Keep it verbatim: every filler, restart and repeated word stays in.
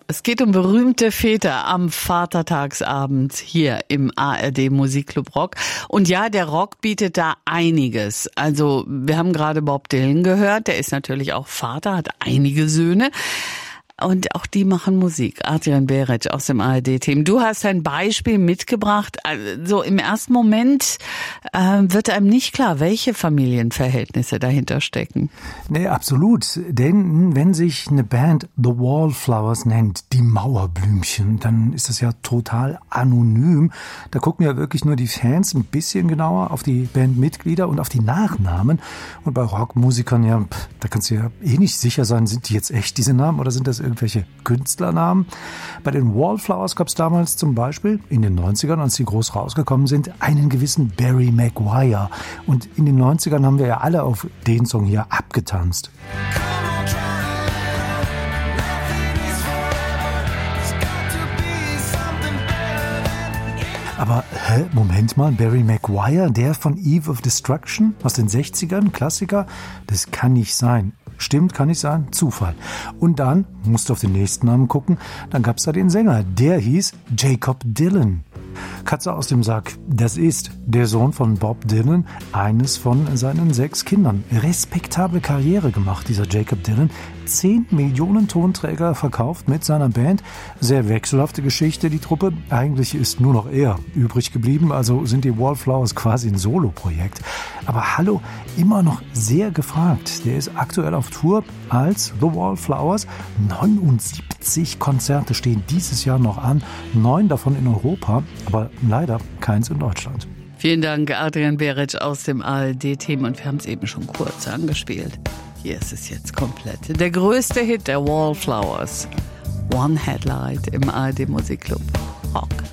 Es geht um berühmte Väter am Vatertagsabend hier im A R D Musikclub Rock. Und ja, der Rock bietet da einiges. Also wir haben gerade Bob Dylan gehört, der ist natürlich auch Vater, hat einige Söhne. Und auch die machen Musik. Adrian Beric aus dem A R D-Team. Du hast ein Beispiel mitgebracht. Also im ersten Moment äh, wird einem nicht klar, welche Familienverhältnisse dahinter stecken. Nee, absolut. Denn wenn sich eine Band The Wallflowers nennt, die Mauerblümchen, dann ist das ja total anonym. Da gucken ja wirklich nur die Fans ein bisschen genauer auf die Bandmitglieder und auf die Nachnamen. Und bei Rockmusikern, ja, da kannst du ja eh nicht sicher sein, sind die jetzt echt diese Namen oder sind das irgendwelche Künstlernamen. Bei den Wallflowers gab es damals zum Beispiel in den neunzigern, als die groß rausgekommen sind, einen gewissen Barry Maguire. Und in den neunzigern haben wir ja alle auf den Song hier abgetanzt. Aber, hä, Moment mal, Barry Maguire, der von Eve of Destruction aus den sechzigern, Klassiker? Das kann nicht sein. Stimmt, kann nicht sein, Zufall. Und dann, musst du auf den nächsten Namen gucken, dann gab's da den Sänger, der hieß Jakob Dylan. Katze aus dem Sack, das ist der Sohn von Bob Dylan, eines von seinen sechs Kindern. Respektable Karriere gemacht, dieser Jakob Dylan. Zehn Millionen Tonträger verkauft mit seiner Band. Sehr wechselhafte Geschichte, die Truppe. Eigentlich ist nur noch er übrig geblieben, also sind die Wallflowers quasi ein Soloprojekt. Aber hallo, immer noch sehr gefragt. Der ist aktuell auf Tour als The Wallflowers. neunundsiebzig Konzerte stehen dieses Jahr noch an, neun davon in Europa, aber leider keins in Deutschland. Vielen Dank, Adrian Beric aus dem A R D-Team. Und wir haben es eben schon kurz angespielt. Hier ist es jetzt komplett. Der größte Hit der Wallflowers. One Headlight im A R D Musikclub Rock.